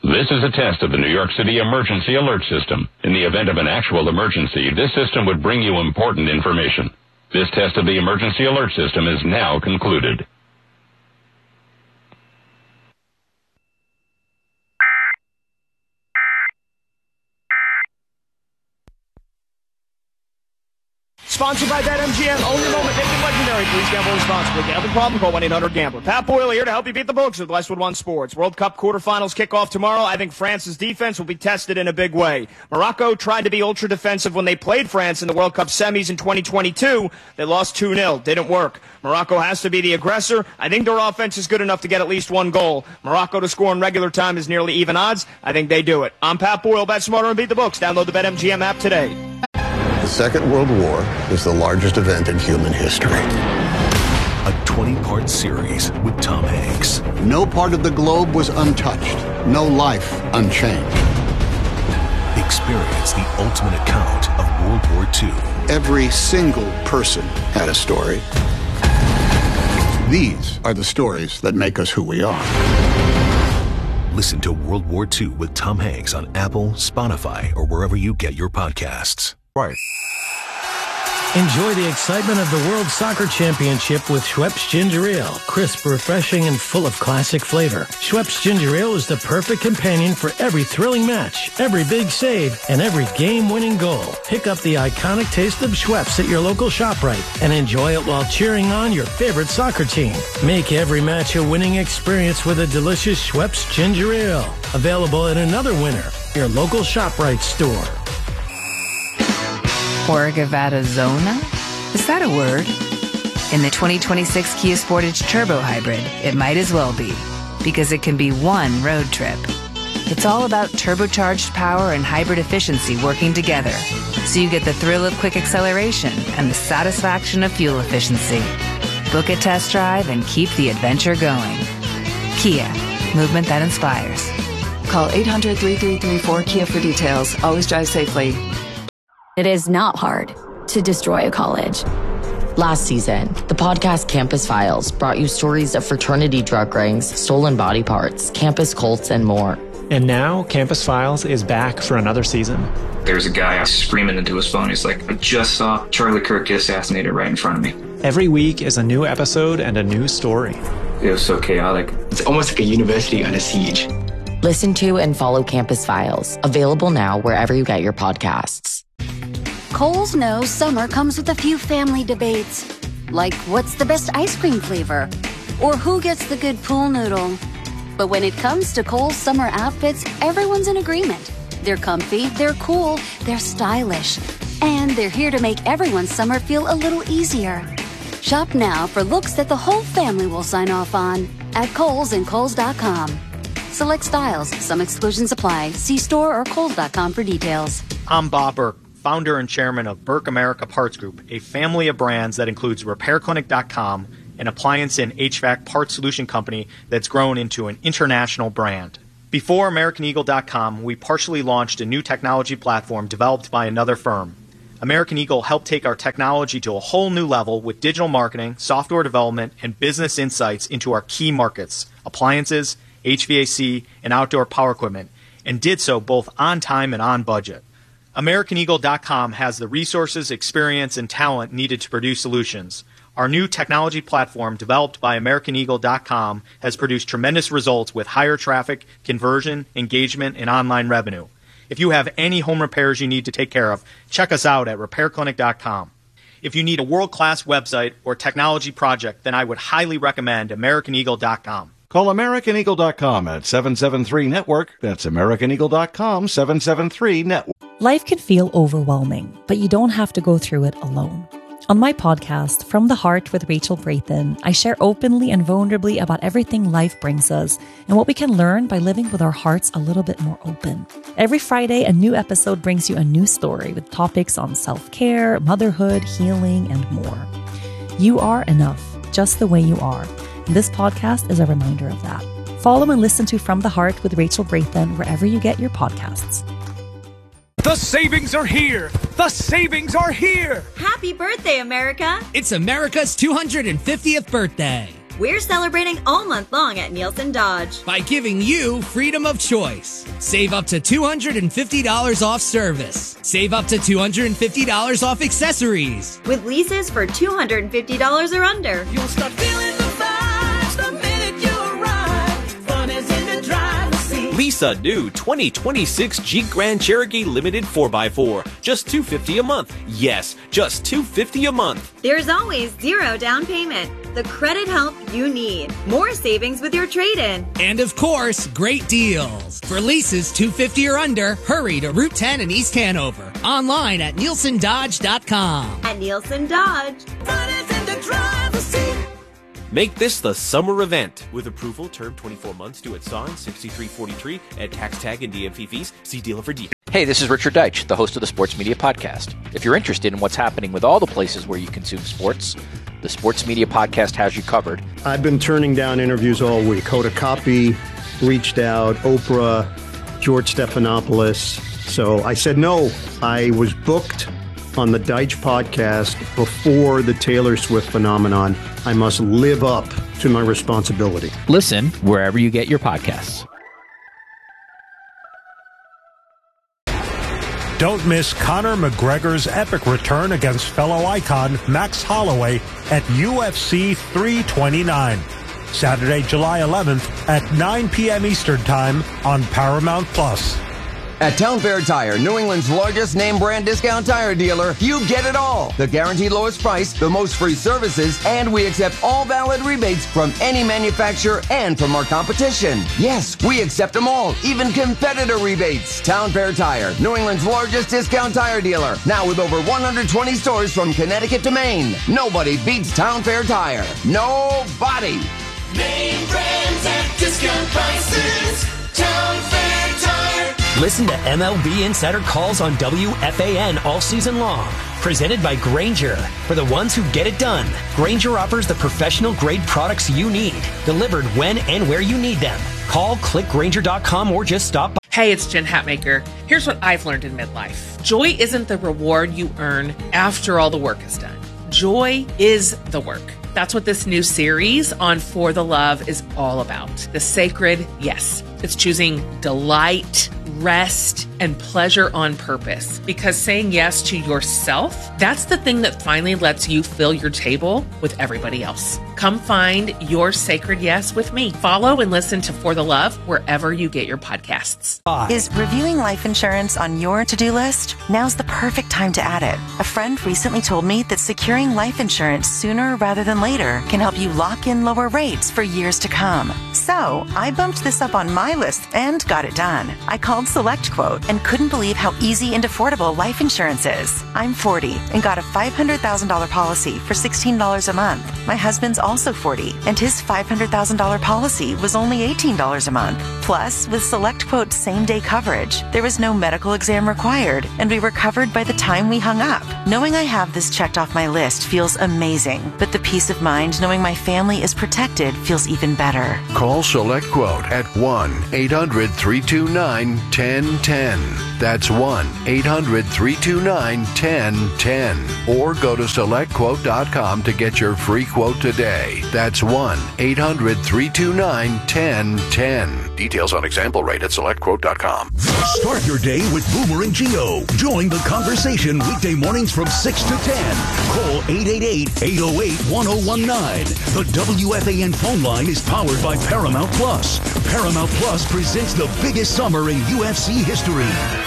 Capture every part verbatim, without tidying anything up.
This is a test of the New York City Emergency Alert System. In the event of an actual emergency, this system would bring you important information. This test of the Emergency Alert System is now concluded. Sponsored by BetMGM. Only moment making legendary. Please gamble responsibly. Gambling problem? Call one eight hundred gambler. Pat Boyle here to help you beat the books with Westwood One Sports. World Cup quarterfinals kick off tomorrow. I think France's defense will be tested in a big way. Morocco tried to be ultra defensive when they played France in the World Cup semis in twenty twenty-two. They lost two nil. Didn't work. Morocco has to be the aggressor. I think their offense is good enough to get at least one goal. Morocco to score in regular time is nearly even odds. I think they do it. I'm Pat Boyle. Bet smarter and beat the books. Download the BetMGM app today. The Second World War is the largest event in human history. A twenty-part series with Tom Hanks. No part of the globe was untouched. No life unchanged. Experience the ultimate account of World War Two. Every single person had a story. These are the stories that make us who we are. Listen to World War Two with Tom Hanks on Apple, Spotify, or wherever you get your podcasts. Right. Enjoy the excitement of the World Soccer Championship with Schweppes Ginger Ale. Crisp, refreshing, and full of classic flavor. Schweppes Ginger Ale is the perfect companion for every thrilling match, every big save, and every game-winning goal. Pick up the iconic taste of Schweppes at your local ShopRite and enjoy it while cheering on your favorite soccer team. Make every match a winning experience with a delicious Schweppes Ginger Ale. Available at another winner, your local ShopRite store. Orgavada Zona? Is that a word? In the twenty twenty-six Kia Sportage Turbo Hybrid, it might as well be, because it can be one road trip. It's all about turbocharged power and hybrid efficiency working together, so you get the thrill of quick acceleration and the satisfaction of fuel efficiency. Book a test drive and keep the adventure going. Kia, movement that inspires. Call eight hundred, three three three, four, K I A for details. Always drive safely. It is not hard to destroy a college. Last season, the podcast Campus Files brought you stories of fraternity drug rings, stolen body parts, campus cults, and more. And now, Campus Files is back for another season. There's a guy screaming into his phone. He's like, I just saw Charlie Kirk get assassinated right in front of me. Every week is a new episode and a new story. It was so chaotic. It's almost like a university under siege. Listen to and follow Campus Files, available now wherever you get your podcasts. Kohl's knows summer comes with a few family debates, like what's the best ice cream flavor, or who gets the good pool noodle. But when it comes to Kohl's summer outfits, everyone's in agreement. They're comfy, they're cool, they're stylish, and they're here to make everyone's summer feel a little easier. Shop now for looks that the whole family will sign off on at Kohl's and Kohl's dot com. Select styles, some exclusions apply. See store or Kohl's dot com for details. I'm Bob Burke, founder and chairman of Burke America Parts Group, a family of brands that includes Repair Clinic dot com, an appliance and H V A C parts solution company that's grown into an international brand. Before American Eagle dot com, we partially launched a new technology platform developed by another firm. American Eagle helped take our technology to a whole new level with digital marketing, software development, and business insights into our key markets, appliances, H V A C, and outdoor power equipment, and did so both on time and on budget. American Eagle dot com has the resources, experience, and talent needed to produce solutions. Our new technology platform, developed by American Eagle dot com, has produced tremendous results with higher traffic, conversion, engagement, and online revenue. If you have any home repairs you need to take care of, check us out at Repair Clinic dot com. If you need a world-class website or technology project, then I would highly recommend American Eagle dot com. Call American Eagle dot com at seven seven three network. That's American Eagle dot com, seven seven three network. Life can feel overwhelming, but you don't have to go through it alone. On my podcast, From the Heart with Rachel Brathen, I share openly and vulnerably about everything life brings us and what we can learn by living with our hearts a little bit more open. Every Friday, a new episode brings you a new story with topics on self-care, motherhood, healing, and more. You are enough, just the way you are. And this podcast is a reminder of that. Follow and listen to From the Heart with Rachel Brathen wherever you get your podcasts. The savings are here! The savings are here! Happy birthday, America! It's America's two hundred fiftieth birthday. We're celebrating all month long at Nielsen Dodge by giving you freedom of choice. Save up to two hundred fifty dollars off service. Save up to two hundred fifty dollars off accessories. With leases for two hundred fifty dollars or under. You'll start feeling the vibes the minute you arrive. Fun is in the driver's seat. Lisa new twenty twenty-six Jeep Grand Cherokee Limited four by four. Just two hundred fifty dollars a month. Yes, just two hundred fifty dollars a month. There's always zero down payment. The credit help you need. More savings with your trade-in. And of course, great deals. For leases two hundred fifty dollars or under, hurry to Route ten in East Hanover. Online at Nielsen Dodge dot com. At Nielsen Dodge. Fun is in the driver's seat. Make this the summer event. With approval, term twenty-four months due at S O N sixty-three forty-three. Add tax tag and D M V fees. See dealer for details. Hey, this is Richard Deitch, the host of the Sports Media Podcast. If you're interested in what's happening with all the places where you consume sports, the Sports Media Podcast has you covered. I've been turning down interviews all week. Hoda Kotb reached out, Oprah, George Stephanopoulos. So I said no. I was booked on the Deitch podcast before the Taylor Swift phenomenon. I must live up to my responsibility. Listen wherever you get your podcasts. Don't miss Conor McGregor's epic return against fellow icon Max Holloway at U F C three twenty-nine. Saturday, July eleventh at nine p.m. Eastern Time on Paramount Plus. At Town Fair Tire, New England's largest name brand discount tire dealer, you get it all. The guaranteed lowest price, the most free services, and we accept all valid rebates from any manufacturer and from our competition. Yes, we accept them all, even competitor rebates. Town Fair Tire, New England's largest discount tire dealer. Now with over one hundred twenty stores from Connecticut to Maine. Nobody beats Town Fair Tire. Nobody. Name brands at discount prices. Town Fair Tire. Listen to M L B Insider Calls on W F A N all season long. Presented by Grainger. For the ones who get it done, Grainger offers the professional-grade products you need, delivered when and where you need them. Call, click Grainger dot com, or just stop by. Hey, it's Jen Hatmaker. Here's what I've learned in midlife. Joy isn't the reward you earn after all the work is done. Joy is the work. That's what this new series on For the Love is all about. The sacred yes. It's choosing delight, rest, and pleasure on purpose. Because saying yes to yourself, that's the thing that finally lets you fill your table with everybody else. Come find your sacred yes with me. Follow and listen to For the Love wherever you get your podcasts. Is reviewing life insurance on your to-do list? Now's the perfect time to add it. A friend recently told me that securing life insurance sooner rather than later can help you lock in lower rates for years to come. So I bumped this up on my list and got it done. I called SelectQuote and couldn't believe how easy and affordable life insurance is. I'm forty and got a five hundred thousand dollars policy for sixteen dollars a month. My husband's also forty and his five hundred thousand dollars policy was only eighteen dollars a month. Plus, with SelectQuote's same-day coverage, there was no medical exam required and we were covered by the time we hung up. Knowing I have this checked off my list feels amazing, but the peace of mind knowing my family is protected feels even better. Call SelectQuote at one eight hundred three two nine one zero one zero. That's one eight hundred three two nine one zero one zero. Or go to select quote dot com to get your free quote today. That's one eight hundred three two nine one zero one zero. Details on example rate at select quote dot com. Start your day with Boomer and Geo. Join the conversation weekday mornings from six to ten. Call eight eight eight, eight oh eight, one oh one nine. The W F A N phone line is powered by Paramount Plus. Paramount Plus presents the biggest summer in U F C history.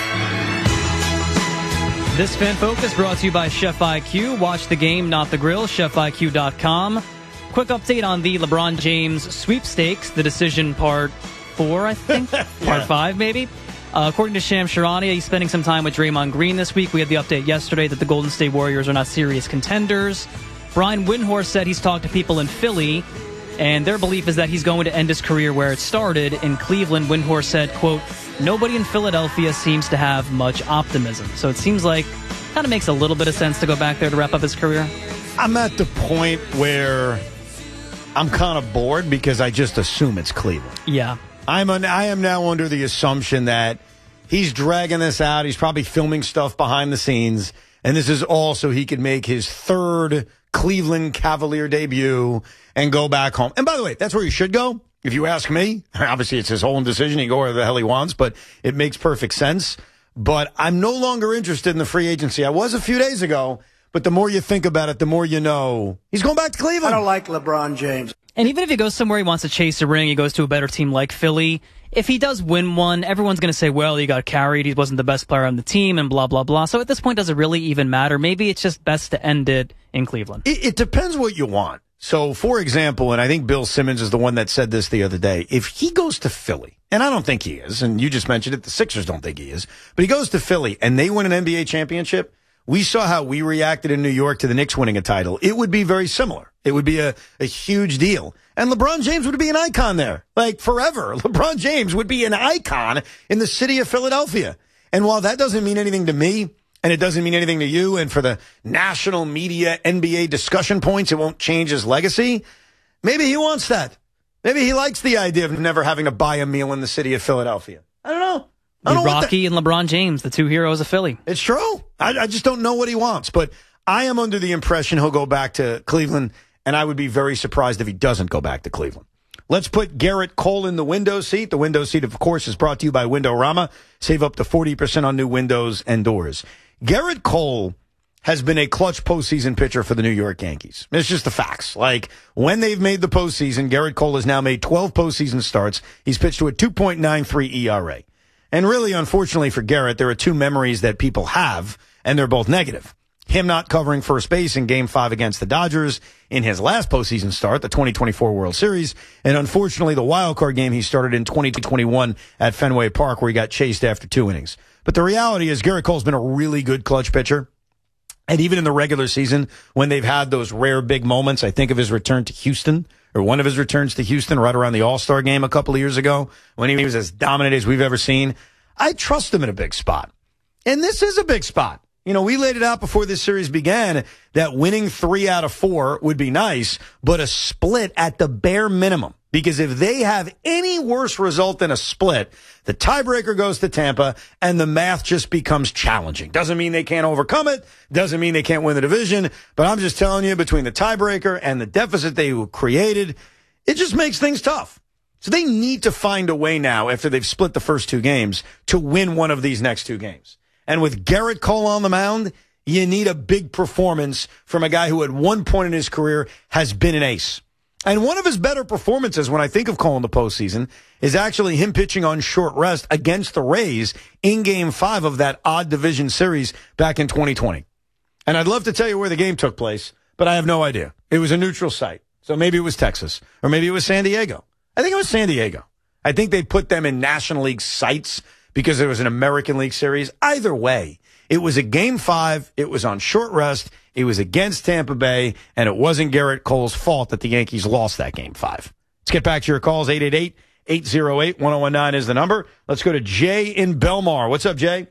This Fan Focus brought to you by Chef I Q. Watch the game, not the grill. chef I Q dot com. Quick update on the LeBron James sweepstakes. The decision part four, I think. yeah. Part five, maybe. Uh, according to Shams Charania, he's spending some time with Draymond Green this week. We had the update yesterday that the Golden State Warriors are not serious contenders. Brian Windhorst said he's talked to people in Philly, and their belief is that he's going to end his career where it started. In Cleveland, Windhorst said, quote, nobody in Philadelphia seems to have much optimism. So it seems like kind of makes a little bit of sense to go back there to wrap up his career. I'm at the point where I'm kind of bored because I just assume it's Cleveland. Yeah. I'm an, I am now under the assumption that he's dragging this out. He's probably filming stuff behind the scenes, and this is all so he could make his third Cleveland Cavalier debut and go back home. And by the way, that's where he should go. If you ask me, obviously it's his own decision. He can go wherever the hell he wants, but it makes perfect sense. But I'm no longer interested in the free agency. I was a few days ago, but the more you think about it, the more you know he's going back to Cleveland. I don't like LeBron James. And even if he goes somewhere he wants to chase a ring, he goes to a better team like Philly. If he does win one, everyone's going to say, well, he got carried. He wasn't the best player on the team and blah, blah, blah. So at this point, does it really even matter? Maybe it's just best to end it in Cleveland. It, it depends what you want. So, for example, and I think Bill Simmons is the one that said this the other day, if he goes to Philly, and I don't think he is, and you just mentioned it, the Sixers don't think he is, but he goes to Philly and they win an N B A championship, we saw how we reacted in New York to the Knicks winning a title. It would be very similar. It would be a, a huge deal. And LeBron James would be an icon there, like forever. LeBron James would be an icon in the city of Philadelphia. And while that doesn't mean anything to me, and it doesn't mean anything to you, and for the national media N B A discussion points, it won't change his legacy, maybe he wants that. Maybe he likes the idea of never having to buy a meal in the city of Philadelphia. I don't know. I don't know Rocky and LeBron James, the two heroes of Philly. It's true. I, I just don't know what he wants. But I am under the impression he'll go back to Cleveland, and I would be very surprised if he doesn't go back to Cleveland. Let's put Garrett Cole in the window seat. The window seat, of course, is brought to you by Windorama. Save up to forty percent on new windows and doors. Garrett Cole has been a clutch postseason pitcher for the New York Yankees. It's just the facts. Like, when they've made the postseason, Garrett Cole has now made twelve postseason starts. He's pitched to a two point nine three E R A. And really, unfortunately for Garrett, there are two memories that people have, and they're both negative. Him not covering first base in Game five against the Dodgers in his last postseason start, the twenty twenty-four World Series, and unfortunately the wildcard game he started in twenty twenty-one at Fenway Park where he got chased after two innings. But the reality is Garrett Cole's been a really good clutch pitcher. And even in the regular season, when they've had those rare big moments, I think of his return to Houston, or one of his returns to Houston right around the All-Star game a couple of years ago, when he was as dominant as we've ever seen. I trust him in a big spot. And this is a big spot. You know, we laid it out before this series began that winning three out of four would be nice, but a split at the bare minimum. Because if they have any worse result than a split, the tiebreaker goes to Tampa and the math just becomes challenging. Doesn't mean they can't overcome it. Doesn't mean they can't win the division. But I'm just telling you, between the tiebreaker and the deficit they created, it just makes things tough. So they need to find a way now, after they've split the first two games, to win one of these next two games. And with Garrett Cole on the mound, you need a big performance from a guy who at one point in his career has been an ace. And one of his better performances when I think of Cole in the postseason is actually him pitching on short rest against the Rays in Game five of that odd division series back in twenty twenty. And I'd love to tell you where the game took place, but I have no idea. It was a neutral site. So maybe it was Texas, or maybe it was San Diego. I think it was San Diego. I think they put them in National League sites because there was an American League series. Either way, it was a Game five. It was on short rest. It was against Tampa Bay, and it wasn't Garrett Cole's fault that the Yankees lost that Game five. Let's get back to your calls. eight eight eight, eight oh eight, one oh one nine is the number. Let's go to Jay in Belmar. What's up, Jay?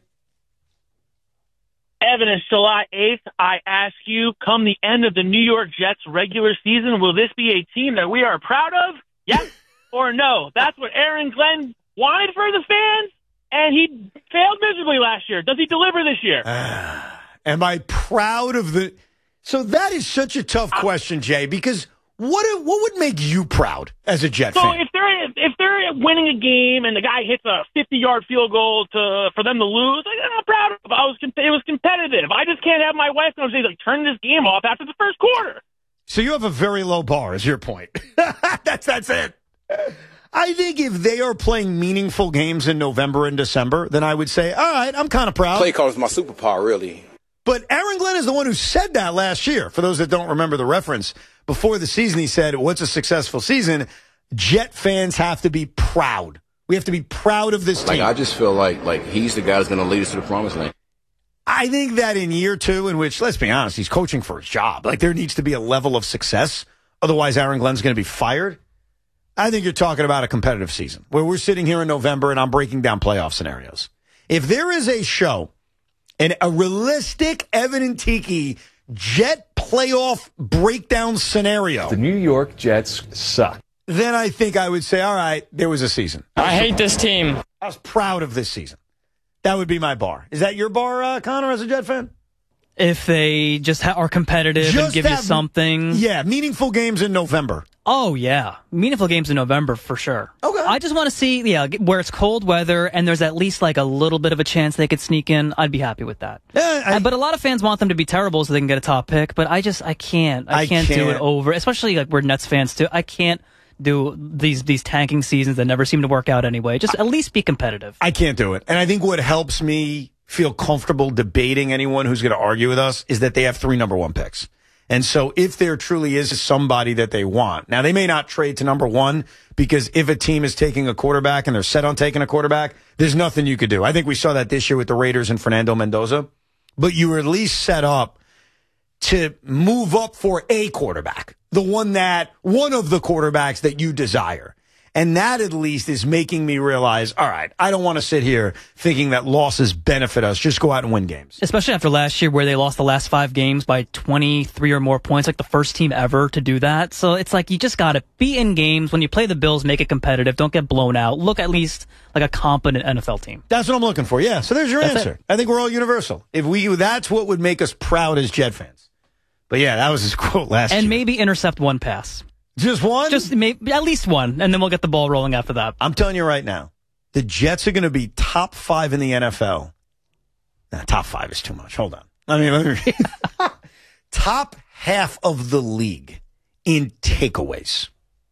Evan, it's July eighth. I ask you, come the end of the New York Jets regular season, will this be a team that we are proud of? Yes or no? That's what Aaron Glenn wanted for the fans, and he failed miserably last year. Does he deliver this year? Uh, am I proud of the... So that is such a tough question, Jay, because what what would make you proud as a Jet so fan? So if they're if they're winning a game and the guy hits a fifty-yard field goal to for them to lose, like, I'm not proud of it. I was it was competitive. I just can't have my wife come and say, like, turn this game off after the first quarter. So you have a very low bar, is your point. that's that's it. I think if they are playing meaningful games in November and December, then I would say, all right, I'm kind of proud. Play call is my superpower, really. But Aaron Glenn is the one who said that last year. For those that don't remember the reference, before the season he said, what's a successful season? Jet fans have to be proud. We have to be proud of this like, team. I just feel like like he's the guy that's going to lead us to the promised land. I think that in year two, in which, let's be honest, he's coaching for his job. Like, there needs to be a level of success. Otherwise, Aaron Glenn's going to be fired. I think you're talking about a competitive season where we're sitting here in November and I'm breaking down playoff scenarios. If there is a show and a realistic Evan and Tiki Jet playoff breakdown scenario, the New York Jets suck, then I think I would say, all right, there was a season. I hate this team. I was proud of this season. That would be my bar. Is that your bar, uh, Connor, as a Jet fan? If they just ha- are competitive Just and give you have- something. Yeah, meaningful games in November. Oh, yeah. Meaningful games in November for sure. Okay. I just want to see, yeah, where it's cold weather and there's at least like a little bit of a chance they could sneak in. I'd be happy with that. Yeah, I, Uh, but a lot of fans want them to be terrible so they can get a top pick. But I just, I can't. I, I can't, do can't. it over, especially like we're Nets fans too. I can't do these these tanking seasons that never seem to work out anyway. Just at least be competitive. I can't do it. And I think what helps me feel comfortable debating anyone who's going to argue with us is that they have three number one picks. And so if there truly is somebody that they want, now they may not trade to number one because if a team is taking a quarterback and they're set on taking a quarterback, there's nothing you could do. I think we saw that this year with the Raiders and Fernando Mendoza, but you were at least set up to move up for a quarterback, the one that, one of the quarterbacks that you desire. And that at least is making me realize, all right, I don't want to sit here thinking that losses benefit us. Just go out and win games. Especially after last year where they lost the last five games by twenty-three or more points, like the first team ever to do that. So it's like you just got to be in games. When you play the Bills, make it competitive. Don't get blown out. Look at least like a competent N F L team. That's what I'm looking for. Yeah. So there's your That's answer. it. I think we're all universal. If we, that's what would make us proud as Jet fans. But yeah, that was his quote last And year. maybe intercept one pass. Just one? Just maybe, at least one, and then we'll get the ball rolling after that. I'm telling you right now, the Jets are going to be top five in the N F L. Nah, top five is too much. Hold on. I mean, let me read. Top half of the league in takeaways.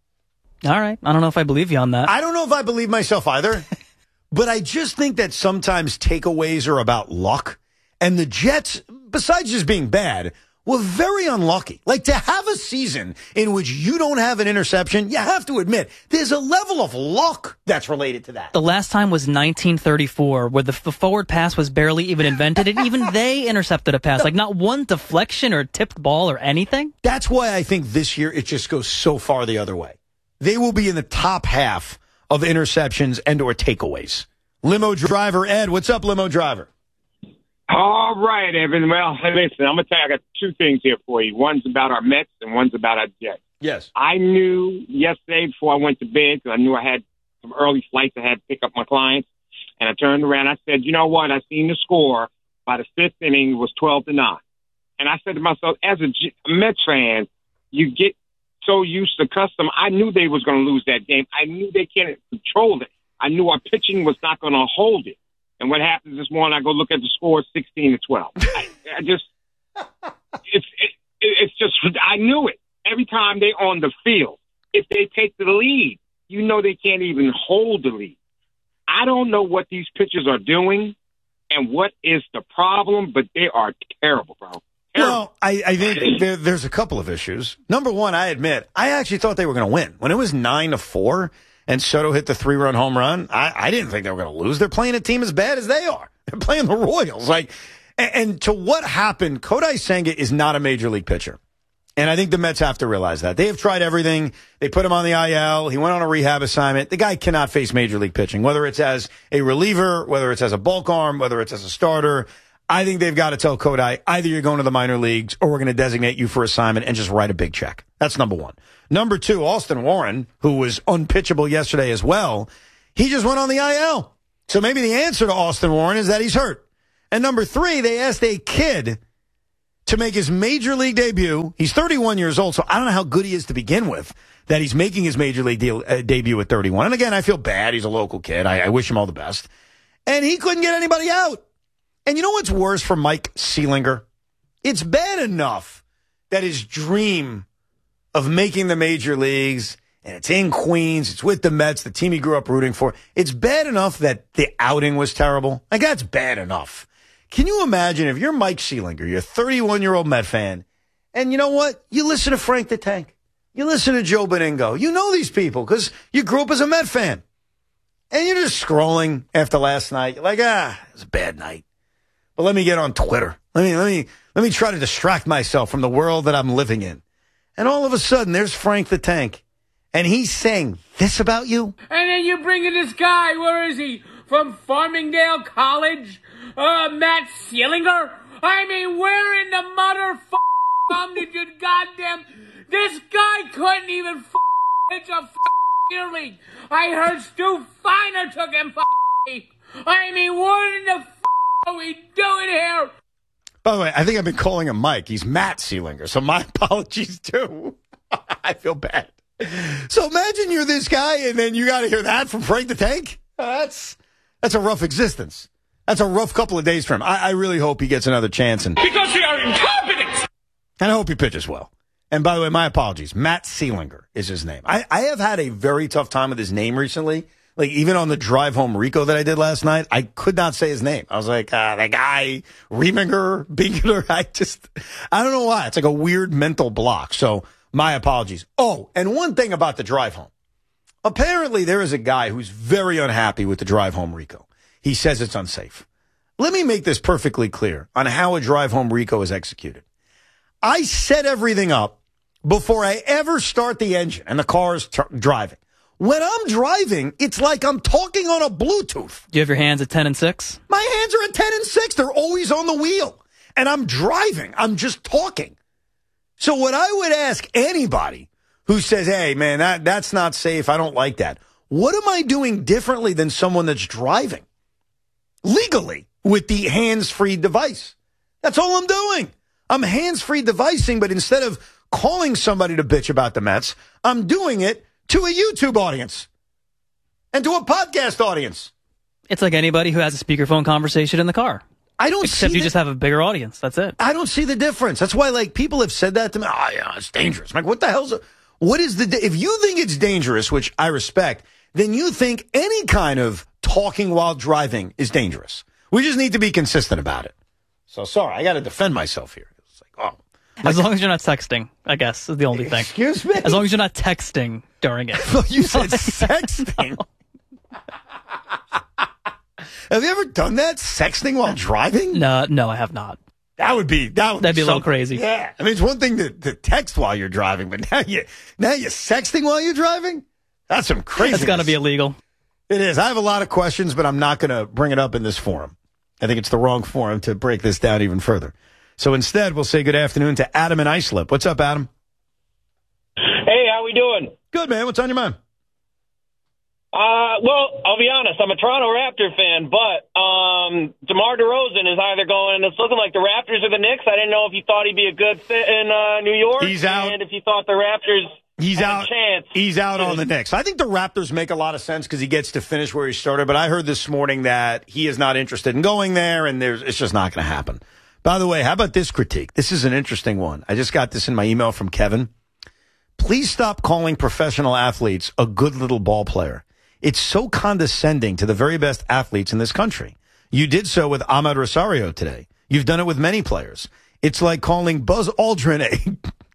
All right. I don't know if I believe you on that. I don't know if I believe myself either, but I just think that sometimes takeaways are about luck. And the Jets, besides just being bad, were very unlucky. Like, to have a season in which you don't have an interception, you have to admit, there's a level of luck that's related to that. The last time was nineteen thirty-four, where the, the forward pass was barely even invented, and even they intercepted a pass. Like, not one deflection or tipped ball or anything. That's why I think this year it just goes so far the other way. They will be in the top half of interceptions and or takeaways. Limo driver Ed, what's up, limo driver? All right, Evan. Well, listen, I'm going to tell you, I got two things here for you. One's about our Mets and one's about our Jets. Yes. I knew yesterday before I went to bed, because I knew I had some early flights I had to pick up my clients, and I turned around. I said, you know what? I seen the score. By the fifth inning, it was twelve to nine. And I said to myself, as a G- Mets fan, you get so used to custom. I knew they was going to lose that game. I knew they can't control it. I knew our pitching was not going to hold it. And what happens this morning, I go look at the score, sixteen to twelve. I, I just, it's, it, it's just, I knew it. Every time they're on the field, if they take the lead, you know they can't even hold the lead. I don't know what these pitchers are doing and what is the problem, but they are terrible, bro. Terrible. Well, I, I think there, there's a couple of issues. Number one, I admit, I actually thought they were going to win. When it was nine to four, and Soto hit the three-run home run, I, I didn't think they were going to lose. They're playing a team as bad as they are. They're playing the Royals. Like, and, and to what happened, Kodai Senga is not a major league pitcher. And I think the Mets have to realize that. They have tried everything. They put him on the I L. He went on a rehab assignment. The guy cannot face major league pitching, whether it's as a reliever, whether it's as a bulk arm, whether it's as a starter. I think they've got to tell Kodai, either you're going to the minor leagues or we're going to designate you for assignment and just write a big check. That's number one. Number two, Austin Warren, who was unpitchable yesterday as well, he just went on the I L. So maybe the answer to Austin Warren is that he's hurt. And number three, they asked a kid to make his major league debut. He's thirty-one years old, so I don't know how good he is to begin with, that he's making his major league deal, uh, debut at thirty-one. And again, I feel bad. He's a local kid. I, I wish him all the best. And he couldn't get anybody out. And you know what's worse for Mike Seelinger? It's bad enough that his dream of making the major leagues, and it's in Queens, it's with the Mets, the team he grew up rooting for. It's bad enough that the outing was terrible. Like, that's bad enough. Can you imagine if you're Mike Seelinger, you're a thirty-one-year-old Met fan, and you know what? You listen to Frank the Tank. You listen to Joe Beningo. You know these people because you grew up as a Met fan. And you're just scrolling after last night. You're like, ah, it was a bad night. But let me get on Twitter. Let me, let me, let me try to distract myself from the world that I'm living in. And all of a sudden, there's Frank the Tank. And he's saying this about you? And then you bring in this guy, where is he? From Farmingdale College? Uh, Matt Seelinger? I mean, where in the motherfucker thumb did you goddamn... This guy couldn't even f- pitch a f- year league. I heard Stu Feiner took him f- I mean, what in the f- are we doing here? By the way, I think I've been calling him Mike. He's Matt Seelinger, so my apologies, too. I feel bad. So imagine you're this guy, and then you got to hear that from Frank the Tank? Uh, that's that's a rough existence. That's a rough couple of days for him. I, I really hope he gets another chance. And Because you are incompetent! And I hope he pitches well. And by the way, my apologies. Matt Seelinger is his name. I, I have had a very tough time with his name recently. Like, even on the drive home Rico that I did last night, I could not say his name. I was like, uh, that guy, Reminger, Bingeler. I just, I don't know why. It's like a weird mental block. So my apologies. Oh, and one thing about the drive home. Apparently, there is a guy who's very unhappy with the drive home Rico. He says it's unsafe. Let me make this perfectly clear on how a drive home Rico is executed. I set everything up before I ever start the engine and the car is t- driving. When I'm driving, it's like I'm talking on a Bluetooth. Do you have your hands at ten and six? My hands are at ten and six. They're always on the wheel. And I'm driving. I'm just talking. So what I would ask anybody who says, hey, man, that, that's not safe, I don't like that. What am I doing differently than someone that's driving legally with the hands-free device? That's all I'm doing. I'm hands-free devicing, but instead of calling somebody to bitch about the Mets, I'm doing it to a YouTube audience and to a podcast audience. It's like anybody who has a speakerphone conversation in the car. I don't Except see you the, just have a bigger audience. That's it. I don't see the difference. That's why, like, people have said that to me. Oh, yeah, it's dangerous. I'm like, what the hell's a, what is the, if you think it's dangerous, which I respect, then you think any kind of talking while driving is dangerous. We just need to be consistent about it. So, sorry, I got to defend myself here. It's like, oh. As long as you're not texting, I guess, is the only thing. Excuse me? As long as you're not texting during it. You said sexting. Have you ever done that? Sexting while driving? No, no, I have not. That would be that would That'd be, be a little something. crazy. Yeah, I mean it's one thing to, to text while you're driving, but now you now you're sexting while you're driving. That's some crazy. That's got to be illegal. It is. I have a lot of questions, but I'm not going to bring it up in this forum. I think it's the wrong forum to break this down even further. So instead, we'll say good afternoon to Adam and Islip. What's up, Adam? Hey, how we doing? Good, man. What's on your mind? Uh, well, I'll be honest. I'm a Toronto Raptor fan, but um, DeMar DeRozan is either going. It's looking like the Raptors or the Knicks. I didn't know if you thought he'd be a good fit in uh, New York. He's out. And if you thought the Raptors. He's had out. A chance. He's out on the Knicks. I think the Raptors make a lot of sense because he gets to finish where he started. But I heard this morning that he is not interested in going there, and there's it's just not going to happen. By the way, how about this critique? This is an interesting one. I just got this in my email from Kevin. Please stop calling professional athletes a good little ball player. It's so condescending to the very best athletes in this country. You did so with Ahmad Rosario today. You've done it with many players. It's like calling Buzz Aldrin a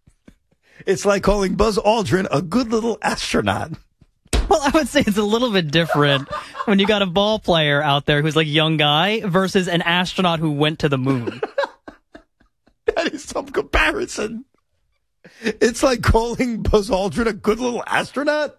It's like calling Buzz Aldrin a good little astronaut. Well, I would say it's a little bit different when you got a ball player out there who's like a young guy versus an astronaut who went to the moon. That is some comparison. It's like calling Buzz Aldrin a good little astronaut.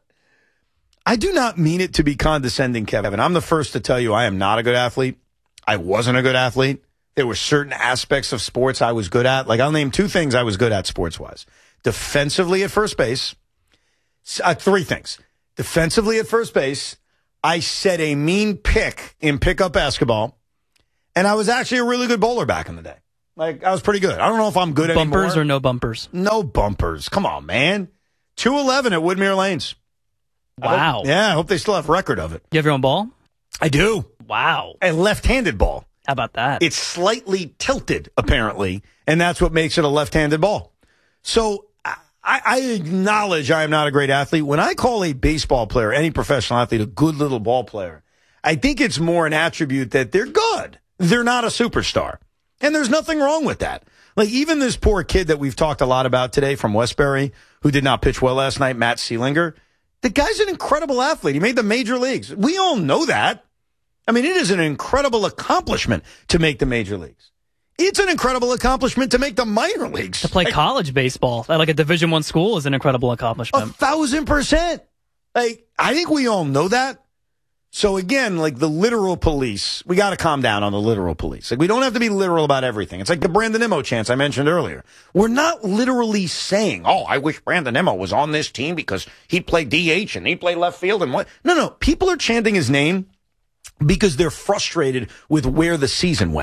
I do not mean it to be condescending, Kevin. I'm the first to tell you I am not a good athlete. I wasn't a good athlete. There were certain aspects of sports I was good at. Like, I'll name two things I was good at sports-wise. Defensively at first base. Uh, three things. Defensively at first base, I set a mean pick in pickup basketball, and I was actually a really good bowler back in the day. Like, I was pretty good. I don't know if I'm good anymore. Bumpers or no bumpers? No bumpers. Come on, man. two eleven at Woodmere Lanes. Wow. I hope, yeah, I hope they still have record of it. You have your own ball? I do. Wow. A left-handed ball. How about that? It's slightly tilted, apparently, and that's what makes it a left-handed ball. So I, I acknowledge I am not a great athlete. When I call a baseball player, any professional athlete, a good little ball player, I think it's more an attribute that they're good. They're not a superstar. And there's nothing wrong with that. Like, even this poor kid that we've talked a lot about today from Westbury, who did not pitch well last night, Matt Seelinger, the guy's an incredible athlete. He made the major leagues. We all know that. I mean, it is an incredible accomplishment to make the major leagues. It's an incredible accomplishment to make the minor leagues. To play like, college baseball at like a Division One school is an incredible accomplishment. A thousand percent. Like, I think we all know that. So again, like the literal police, we got to calm down on the literal police. Like, we don't have to be literal about everything. It's like the Brandon Nimmo chants I mentioned earlier. We're not literally saying, oh, I wish Brandon Nimmo was on this team because he'd play D H and he'd play left field and what. No, no. People are chanting his name because they're frustrated with where the season went.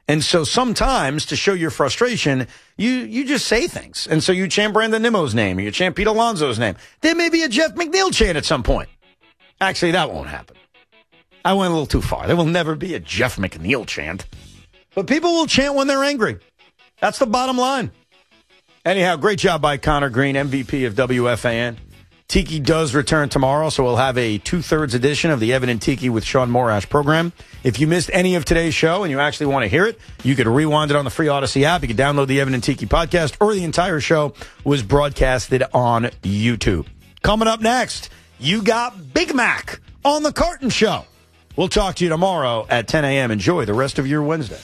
And so sometimes to show your frustration, you, you just say things. And so you chant Brandon Nimmo's name, or you chant Pete Alonso's name. There may be a Jeff McNeil chant at some point. Actually, that won't happen. I went a little too far. There will never be a Jeff McNeil chant. But people will chant when they're angry. That's the bottom line. Anyhow, great job by Connor Green, M V P of W F A N. Tiki does return tomorrow, so we'll have a two-thirds edition of the Evan and Tiki with Sean Morash program. If you missed any of today's show and you actually want to hear it, you could rewind it on the free Odyssey app. You can download the Evan and Tiki podcast, or the entire show was broadcasted on YouTube. Coming up next, you got Big Mac on the Carton Show. We'll talk to you tomorrow at ten a.m. Enjoy the rest of your Wednesday.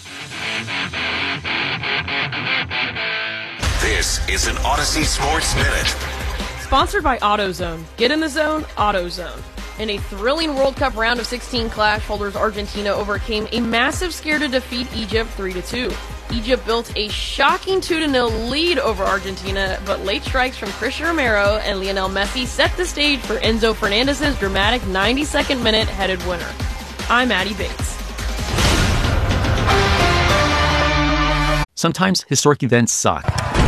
This is an Odyssey Sports Minute. Sponsored by AutoZone. Get in the zone, AutoZone. In a thrilling World Cup round of sixteen clash holders, Argentina overcame a massive scare to defeat Egypt three to two. Egypt built a shocking two to nil lead over Argentina, but late strikes from Cristian Romero and Lionel Messi set the stage for Enzo Fernandez's dramatic ninety-second minute headed winner. I'm Addie Bates. Sometimes historic events suck.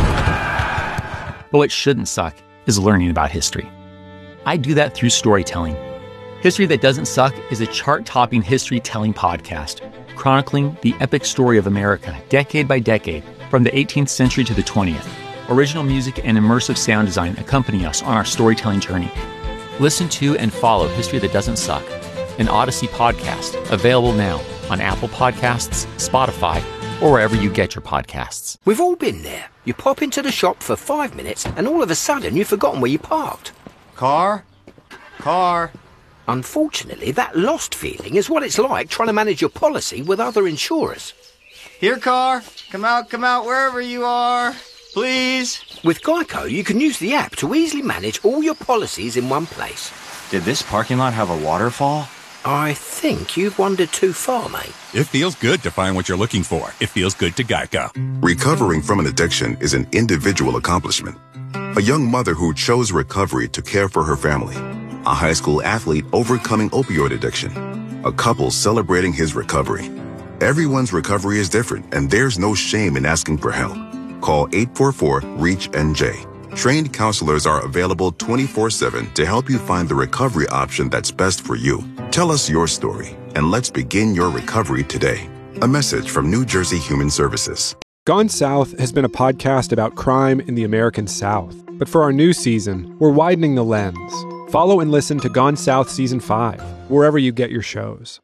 But what shouldn't suck is learning about history. I do that through storytelling. History That Doesn't Suck is a chart-topping history-telling podcast, chronicling the epic story of America, decade by decade, from the eighteenth century to the twentieth. Original music and immersive sound design accompany us on our storytelling journey. Listen to and follow History That Doesn't Suck, an Odyssey podcast, available now on Apple Podcasts, Spotify, or wherever you get your podcasts. We've all been there. You pop into the shop for five minutes and all of a sudden you've forgotten where you parked. Car? Car? Unfortunately, that lost feeling is what it's like trying to manage your policy with other insurers. Here, car. Come out, come out, wherever you are. Please. With Geico, you can use the app to easily manage all your policies in one place. Did this parking lot have a waterfall? I think you've wandered too far, mate. It feels good to find what you're looking for. It feels good to Geico. Recovering from an addiction is an individual accomplishment. A young mother who chose recovery to care for her family. A high school athlete overcoming opioid addiction. A couple celebrating his recovery. Everyone's recovery is different, and there's no shame in asking for help. Call eight four four, REACH N J. Trained counselors are available twenty-four seven to help you find the recovery option that's best for you. Tell us your story, and let's begin your recovery today. A message from New Jersey Human Services. Gone South has been a podcast about crime in the American South. But for our new season, we're widening the lens. Follow and listen to Gone South Season five, wherever you get your shows.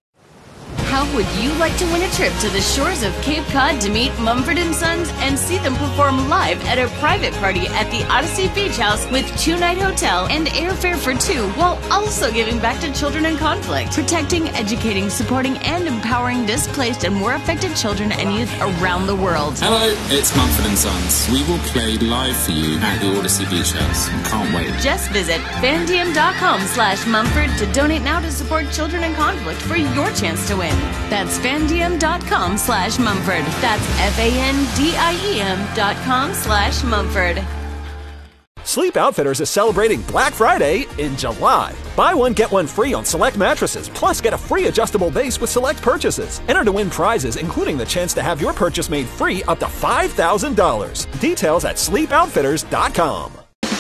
How would you like to win a trip to the shores of Cape Cod to meet Mumford and Sons and see them perform live at a private party at the Odyssey Beach House with two-night hotel and airfare for two, while also giving back to children in conflict, protecting, educating, supporting, and empowering displaced and war affected children and youth around the world? Hello, it's Mumford and Sons. We will play live for you at the Odyssey Beach House. Can't wait. Just visit fandiem.com slash Mumford to donate now to support children in conflict for your chance to win. That's fandiem.com slash Mumford. That's F-A-N-D-I-E-M dot com slash Mumford. Sleep Outfitters is celebrating Black Friday in July. Buy one, get one free on select mattresses, plus get a free adjustable base with select purchases. Enter to win prizes, including the chance to have your purchase made free up to five thousand dollars. Details at sleep outfitters dot com.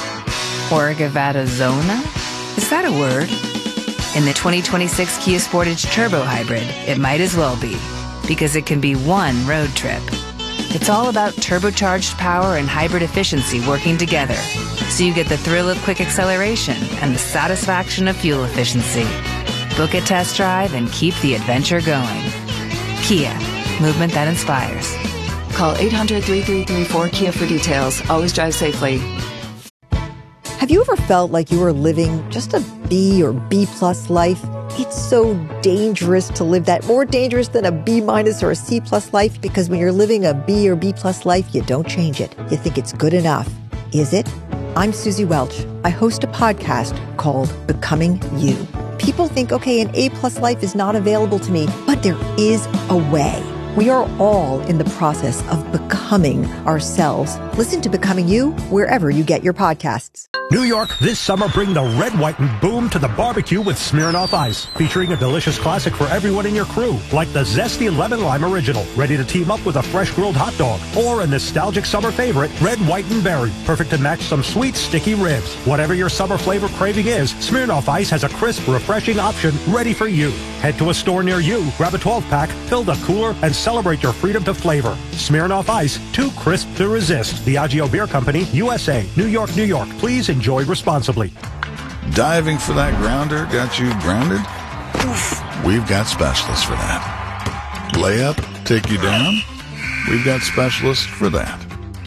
Orgavattazona? Is that a word? In the twenty twenty-six Kia Sportage Turbo Hybrid, it might as well be, because it can be one road trip. It's all about turbocharged power and hybrid efficiency working together, so you get the thrill of quick acceleration and the satisfaction of fuel efficiency. Book a test drive and keep the adventure going. Kia, movement that inspires. Call eight hundred, three three three, four, K I A for details. Always drive safely. Have you ever felt like you were living just a B or B plus life? It's so dangerous to live that, more dangerous than a B minus or a C plus life, because when you're living a B or B plus life, you don't change it. You think it's good enough. Is it? I'm Susie Welch. I host a podcast called Becoming You. People think, okay, an A plus life is not available to me, but there is a way. We are all in the process of becoming ourselves. Listen to Becoming You wherever you get your podcasts. New York, this summer bring the red, white, and boom to the barbecue with Smirnoff Ice, featuring a delicious classic for everyone in your crew, like the zesty lemon lime original, ready to team up with a fresh grilled hot dog, or a nostalgic summer favorite, red, white, and berry, perfect to match some sweet, sticky ribs. Whatever your summer flavor craving is, Smirnoff Ice has a crisp, refreshing option ready for you. Head to a store near you, grab a twelve-pack, fill the cooler, and celebrate your freedom to flavor. Smirnoff Ice, too crisp to resist. Diageo Beer Company, U S A, New York, New York. Please enjoy responsibly. Diving for that grounder got you grounded? Oof. We've got specialists for that. Layup, take you down? We've got specialists for that.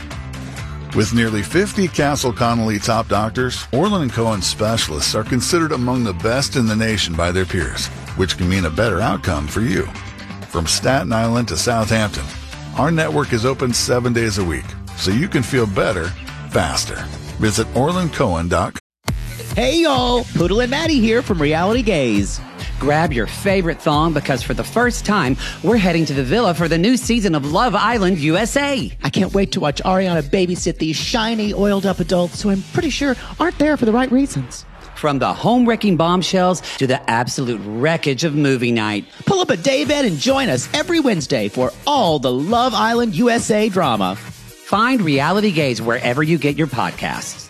With nearly fifty Castle Connolly top doctors, Orland and Cohen specialists are considered among the best in the nation by their peers, which can mean a better outcome for you. From Staten Island to Southampton, our network is open seven days a week, so you can feel better, faster. Visit orland cohen dot com. Hey y'all, Poodle and Maddie here from Reality Gaze. Grab your favorite thong because for the first time, we're heading to the villa for the new season of Love Island U S A. I can't wait to watch Ariana babysit these shiny, oiled-up adults who I'm pretty sure aren't there for the right reasons. From the home-wrecking bombshells to the absolute wreckage of movie night. Pull up a daybed and join us every Wednesday for all the Love Island U S A drama. Find Reality Gaze wherever you get your podcasts.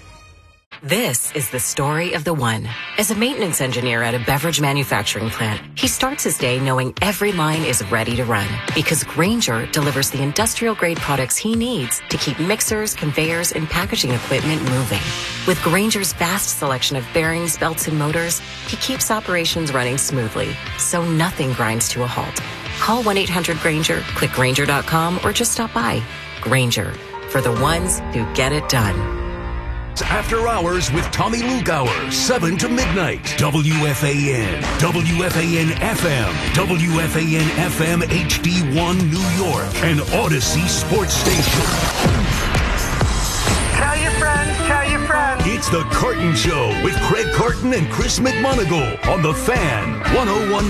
This is the story of the one. As a maintenance engineer at a beverage manufacturing plant, he starts his day knowing every line is ready to run because Grainger delivers the industrial-grade products he needs to keep mixers, conveyors, and packaging equipment moving. With Grainger's vast selection of bearings, belts, and motors, he keeps operations running smoothly, so nothing grinds to a halt. Call one eight hundred Grainger, click Grainger dot com, or just stop by. Grainger, for the ones who get it done. After Hours with Tommy Lugauer, seven to midnight. W F A N, W F A N F M, W F A N F M H D one New York, and Odyssey Sports Station. Tell your friends, tell your friends. It's The Carton Show with Craig Carton and Chris McMonagle on The Fan, one oh one